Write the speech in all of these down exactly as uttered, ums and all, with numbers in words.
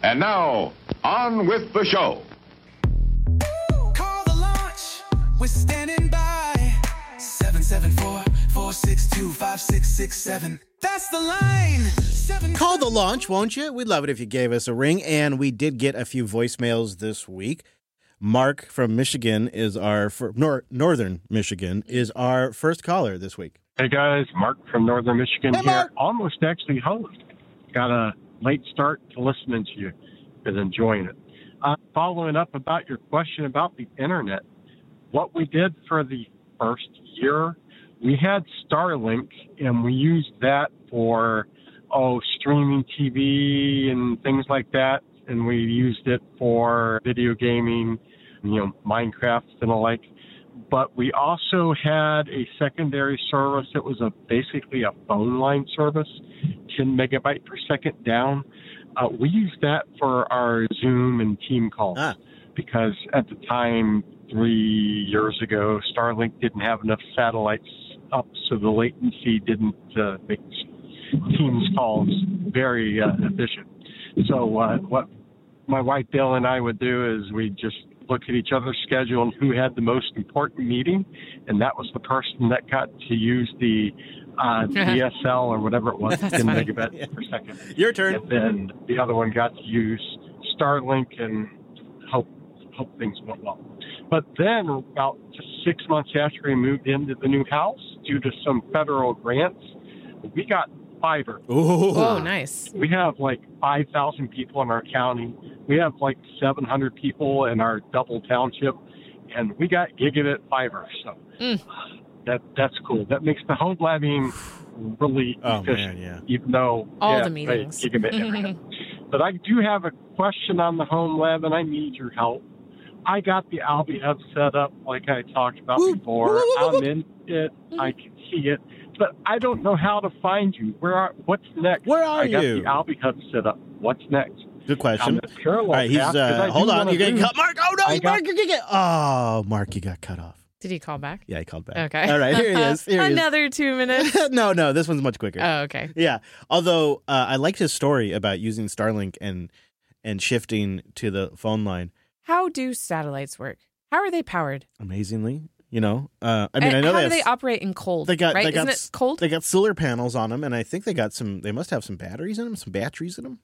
And now, on with the show. Call the launch. We're standing by. seven seven four, four six two, five six six seven. That's the line. Seven, Call the launch, won't you? We'd love it if you gave us a ring. And we did get a few voicemails this week. Mark from Michigan is our, fir- nor- Northern Michigan is our first caller this week. Hey guys, Mark from Northern Michigan Hey, here. Mark. Almost actually home. Got a late start to listening to you. Been enjoying it. Uh, following up about your question about the internet, what we did for the first year, we had Starlink and we used that for oh streaming T V and things like that, and we used it for video gaming, you know, Minecraft and the like. But we also had a secondary service that was a basically a phone line service, ten megabyte per second down. Uh, we used that for our Zoom and team calls Ah. because at the time, three years ago, Starlink didn't have enough satellites up, so the latency didn't uh, make Teams calls very uh, efficient. So uh, what my wife Dale and I would do is we'd just look at each other's schedule and who had the most important meeting, and that was the person that got to use the uh, D S L or whatever it was, ten funny. megabits per second. Your turn. And then the other one got to use Starlink and hope hope things went well. But then about just six months after we moved into the new house, due to some federal grants, we got fiber. Ooh. Oh, nice. We have like five thousand people in our county. We have like seven hundred people in our double township, and we got gigabit fiber. So Mm. that that's cool. That makes the home labbing really Oh, efficient, man, yeah. even though All yeah, the meetings. right, gigabit everything. But I do have a question on the home lab, and I need your help. I got the Albi Hub set up like I talked about Woo, before. woo, woo, woo, woo. I'm in it. I can see it. But I don't know how to find you. Where are? What's next? Where are I got you? the Albi Hub set up. What's next? Good question. I'm at parallel All right, he's, path, 'cause I uh, do hold on. wanna You're getting do- cut. Mark, oh, no, I got- Mark, you're getting get. Oh, Mark, you got cut off. Did he call back? Yeah, he called back. Okay. All right, here he is. Here he is. Another two minutes. no, no, this one's much quicker. Oh, okay. Yeah. Although uh, I liked his story about using Starlink and and shifting to the phone line. How do satellites work? How are they powered? Amazingly, you know. Uh, I mean, And I know how they do they have, operate in cold? they got right? they got Isn't s- it cold? They got solar panels on them, and I think they got some. They must have some batteries in them, some batteries in them.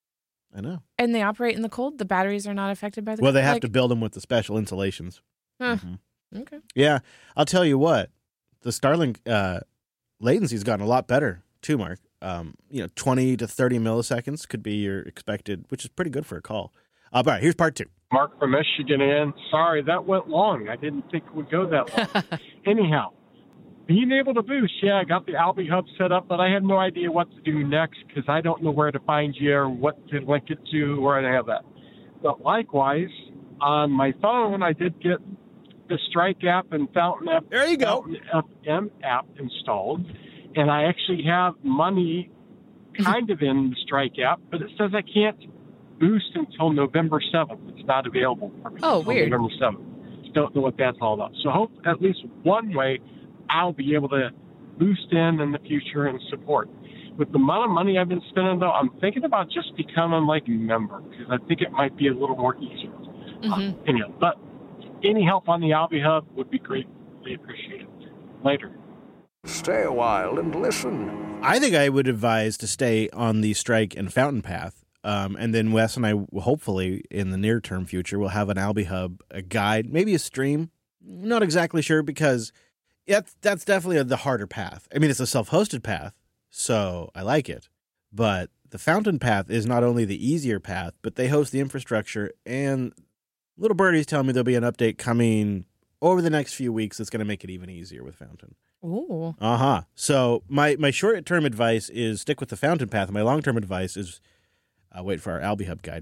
I know. And they operate in the cold. The batteries are not affected by the. Well, they cold? have Like- to build them with the special insulations. Huh. Mhm. Okay. Yeah, I'll tell you what. The Starlink uh, latency's gotten a lot better too, Mark. Um, you know, twenty to thirty milliseconds could be your expected, which is pretty good for a call. Uh, all right, here's part two. Mark from Michigan in. Sorry, that went long. I didn't think it would go that long. Anyhow, being able to boost, yeah, I got the Albi Hub set up, but I had no idea what to do next because I don't know where to find you or what to link it to or I have that. But likewise, on my phone, I did get the Strike app and Fountain app, There you go. Fountain F M app installed, and I actually have money kind of in the Strike app, but it says I can't boost until November seventh. It's not available for me Oh, until weird. November seventh. Don't know what that's all about. So hope at least one way I'll be able to boost in in the future and support. With the amount of money I've been spending, though, I'm thinking about just becoming like a member because I think it might be a little more easier. Mm-hmm. Uh, anyway, but any help on the Albi Hub would be greatly appreciated. Later. Stay a while and listen. I think I would advise to stay on the Strike and Fountain path. Um, and then Wes and I, will hopefully, in the near-term future, will have an Albi Hub, a guide, maybe a stream. Not exactly sure because that's, that's definitely the harder path. I mean, it's a self-hosted path, so I like it. But the Fountain path is not only the easier path, but they host the infrastructure. And Little Birdie's telling me there'll be an update coming over the next few weeks that's going to make it even easier with Fountain. Ooh. Uh-huh. So my, my short-term advice is stick with the Fountain path. My long-term advice is uh, wait for our Albi Hub guide.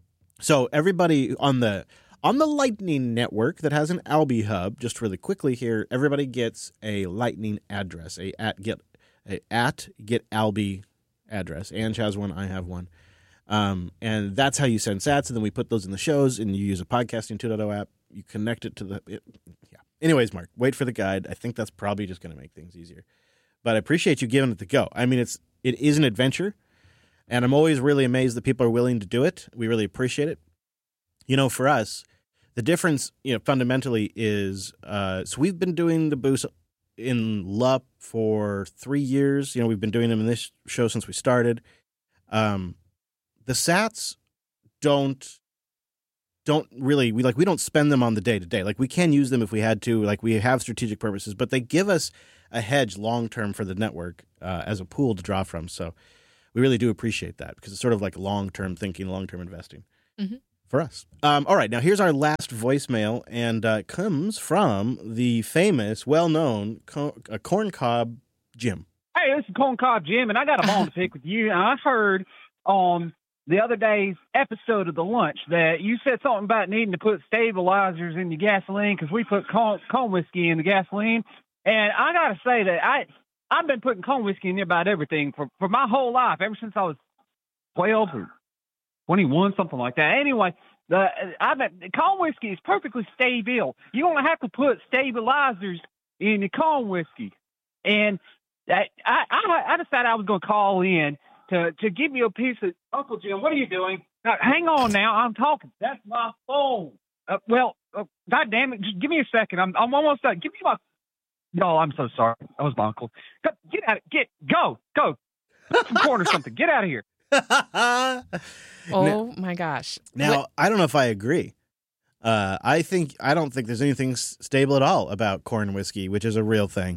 So everybody on the on the Lightning network that has an Albi Hub, just really quickly here, everybody gets a Lightning address, a at get a at get Albi address. Ange has one, I have one. Um, and that's how you send sats, and then we put those in the shows, and you use a podcasting two point oh app. You connect it to the it, yeah. Anyways, Mark, wait for the guide. I think that's probably just going to make things easier. But I appreciate you giving it the go. I mean, it's it is an adventure. And I'm always really amazed that people are willing to do it. We really appreciate it. You know, for us, the difference, you know, fundamentally is, uh, so we've been doing the Boost in L U P for three years. You know, we've been doing them in this show since we started. Um, the Sats don't, don't really, we like, we don't spend them on the day to day. Like we can use them if we had to, like we have strategic purposes, but they give us a hedge long-term for the network uh, as a pool to draw from. So we really do appreciate that because it's sort of like long-term thinking, long-term investing. Mm-hmm. For us. Um, all right, now here's our last voicemail, and uh, it comes from the famous, well-known co- uh, Corn Cob Jim. Hey, this is Corn Cob Jim, and I got a bone to pick with you. And I heard on the other day's episode of The Lunch that you said something about needing to put stabilizers in your gasoline because we put corn, corn whiskey in the gasoline. And I got to say that I, I've been putting corn whiskey in about everything for, for my whole life, ever since I was twelve or twenty-one, something like that. Anyway, the I bet corn whiskey is perfectly stable. You don't have to put stabilizers in the corn whiskey. And I, I, I decided I was going to call in to, to give you a piece of Uncle Jim. What are you doing? Now, hang on now. I'm talking. That's my phone. Uh, well, uh, God damn it. Just give me a second. I'm, I'm almost done. Give me my. No, I'm so sorry. That was my uncle. Get out. Get. Go. Go. Put some corn or something. Get out of here. Oh, now, my gosh. Now, What- I don't know if I agree. Uh, I think I don't think there's anything s- stable at all about corn whiskey, which is a real thing.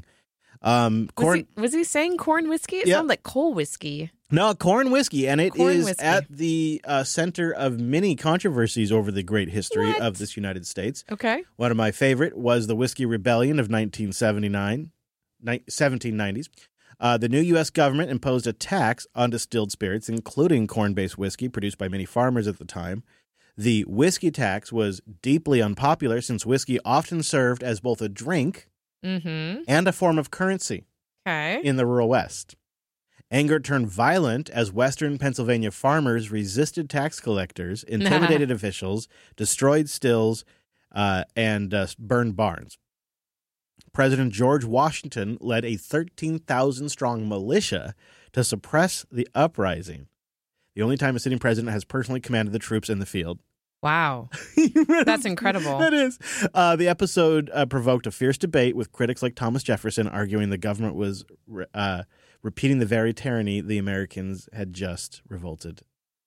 Um, Was corn, he, was he saying corn whiskey? It Yeah. sounded like coal whiskey. no, corn whiskey, and it Corn is whiskey. at the uh, center of many controversies over the great history What? of this United States. Okay. One of my favorite was the Whiskey Rebellion of nineteen seventy-nine, ni- seventeen nineties. Uh, the new U S government imposed a tax on distilled spirits, including corn-based whiskey produced by many farmers at the time. The whiskey tax was deeply unpopular since whiskey often served as both a drink Mm-hmm. and a form of currency Okay. in the rural West. Anger turned violent as Western Pennsylvania farmers resisted tax collectors, intimidated officials, destroyed stills, uh, and uh, burned barns. President George Washington led a thirteen thousand strong militia to suppress the uprising. The only time a sitting president has personally commanded the troops in the field. Wow. That's incredible. That is. Uh, the episode uh, provoked a fierce debate with critics like Thomas Jefferson arguing the government was uh, repeating the very tyranny the Americans had just revolted.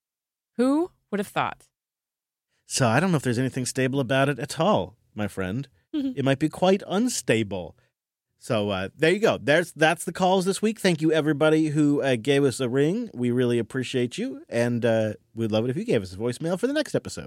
Who would have thought? So I don't know if there's anything stable about it at all, my friend. It might be quite unstable. So uh, there you go. There's That's the calls this week. Thank you, everybody who uh, gave us a ring. We really appreciate you, and uh, we'd love it if you gave us a voicemail for the next episode.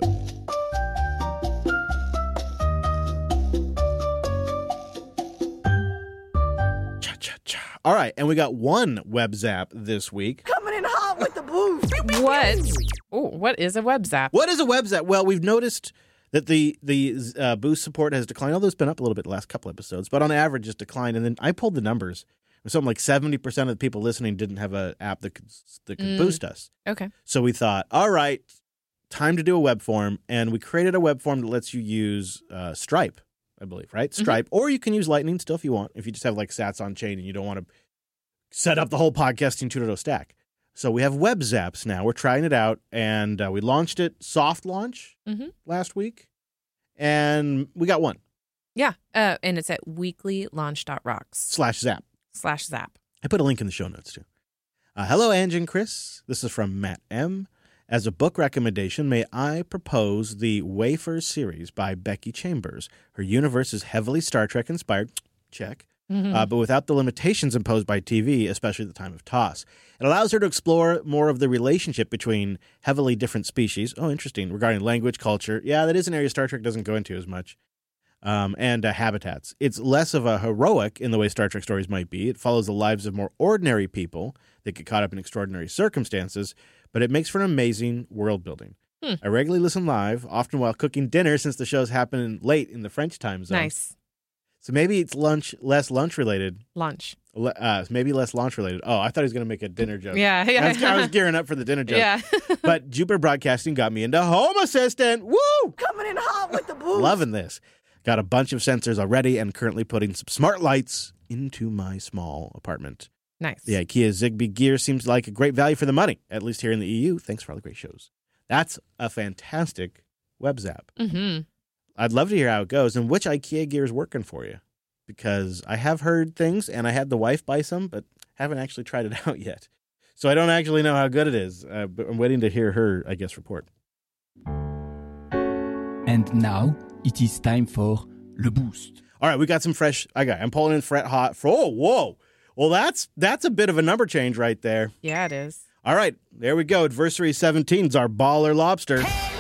Cha-cha-cha. All right, and we got one web zap this week. Coming in hot with the boost. What? Oh, what is a web zap? What is a web zap? Well, we've noticed that the the uh, Boost support has declined, although it's been up a little bit the last couple episodes, but on average it's declined. And then I pulled the numbers. Something like seventy percent of the people listening didn't have an app that could, that could Mm. boost us. Okay. So we thought, all right, time to do a web form. And we created a web form that lets you use uh, Stripe, I believe, right? Stripe. Or you can use Lightning still if you want, if you just have like Sats on chain and you don't want to set up the whole podcasting two point oh stack. So we have web zaps now. We're trying it out, and uh, we launched it soft launch Mm-hmm. last week, and we got one Yeah. Uh, and it's at weeklylaunch.rocks slash zap. slash zap. I put a link in the show notes too. Uh, hello, Ange and Chris. This is from Matt M. As a book recommendation, may I propose the Wafer series by Becky Chambers. Her universe is heavily Star Trek inspired. Check. Mm-hmm. Uh, but without the limitations imposed by T V, especially at the time of toss. It allows her to explore more of the relationship between heavily different species. Oh, interesting. Regarding language, culture. Yeah, that is an area Star Trek doesn't go into as much. Um, and uh, habitats. It's less of a heroic in the way Star Trek stories might be. It follows the lives of more ordinary people that get caught up in extraordinary circumstances, but it makes for an amazing world building. Hmm. I regularly listen live, often while cooking dinner since the shows happen late in the French time zone. Nice. So maybe it's lunch, less lunch related. Lunch. Le- Uh, maybe less launch related. Oh, I thought he was going to make a dinner joke. Yeah. Yeah. I was, I was gearing up for the dinner joke. Yeah. But Jupiter Broadcasting got me into Home Assistant. Woo! Coming in hot with the boost. Loving this. Got a bunch of sensors already and currently putting some smart lights into my small apartment. Nice. The IKEA Zigbee gear seems like a great value for the money, at least here in the E U. Thanks for all the great shows. That's a fantastic web zap. Mm-hmm. I'd love to hear how it goes and which IKEA gear is working for you, because I have heard things and I had the wife buy some, but haven't actually tried it out yet. So I don't actually know how good it is, uh, but I'm waiting to hear her, I guess, report. And now it is time for Le Boost. All right, we got some fresh. I got. I'm pulling in Fret Hot. For, oh, whoa. Well, that's that's a bit of a number change right there. Yeah, it is. All right, there we go. Adversary seventeen is our baller lobster. Hey!